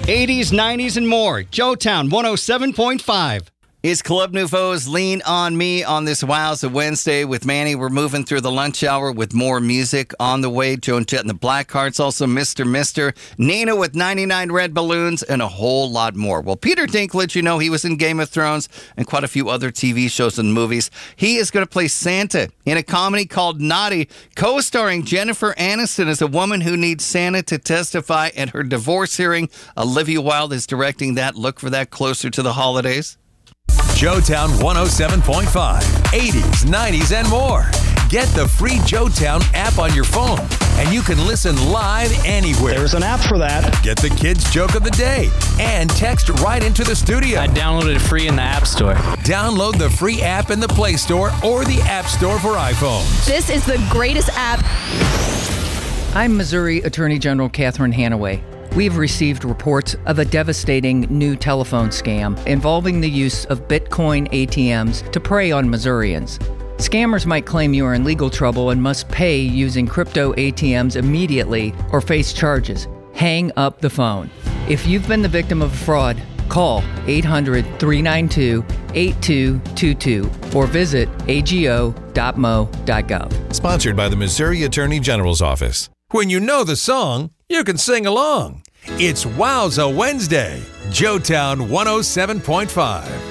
80s, 90s, and more. Joetown 107.5. It's Club Nouveau's Lean On Me on this Wowza Wednesday with Manny. We're moving through the lunch hour with more music on the way. Joan Jett and the Blackhearts, also Mr. Nina with 99 Red Balloons, and a whole lot more. Well, Peter Dinklage, you know, he was in Game of Thrones and quite a few other TV shows and movies. He is going to play Santa in a comedy called Naughty, co-starring Jennifer Aniston as a woman who needs Santa to testify at her divorce hearing. Olivia Wilde is directing that. Look for that closer to the holidays. Joetown 107.5, 80s, 90s, and more. Get the free Joetown app on your phone, and you can listen live anywhere. There's an app for that. Get the kids' joke of the day and text right into the studio. I downloaded it free in the App Store. Download the free app in the Play Store or the App Store for iPhones. This is the greatest app. I'm Missouri Attorney General Catherine Hanaway. We've received reports of a devastating new telephone scam involving the use of Bitcoin ATMs to prey on Missourians. Scammers might claim you are in legal trouble and must pay using crypto ATMs immediately or face charges. Hang up the phone. If you've been the victim of a fraud, call 800-392-8222 or visit ago.mo.gov. Sponsored by the Missouri Attorney General's Office. When you know the song, you can sing along. It's Wowza Wednesday, Joetown 107.5.